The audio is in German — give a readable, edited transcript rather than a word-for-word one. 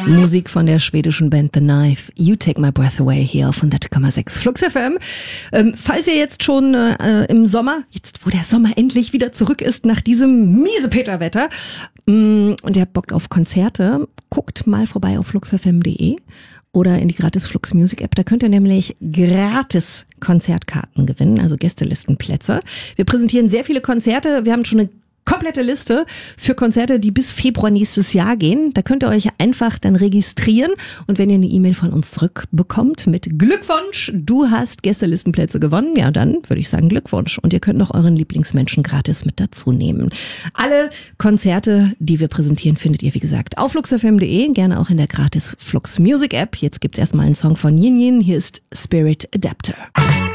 Musik von der schwedischen Band The Knife. You Take My Breath Away hier auf 100,6 Flux FM. Falls ihr jetzt schon im Sommer, jetzt wo der Sommer endlich wieder zurück ist nach diesem Miesepeter-Wetter und ihr habt Bock auf Konzerte, guckt mal vorbei auf fluxfm.de oder in die gratis Flux Music App. Da könnt ihr nämlich gratis Konzertkarten gewinnen, also Gästelistenplätze. Wir präsentieren sehr viele Konzerte. Wir haben schon eine komplette Liste für Konzerte, die bis Februar nächstes Jahr gehen. Da könnt ihr euch einfach dann registrieren und wenn ihr eine E-Mail von uns zurückbekommt mit Glückwunsch, du hast Gästelistenplätze gewonnen, ja dann würde ich sagen Glückwunsch. Und ihr könnt noch euren Lieblingsmenschen gratis mit dazu nehmen. Alle Konzerte, die wir präsentieren, findet ihr wie gesagt auf fluxfm.de, gerne auch in der gratis Flux Music App. Jetzt gibt's erstmal einen Song von Yin Yin, hier ist Spirit Adapter.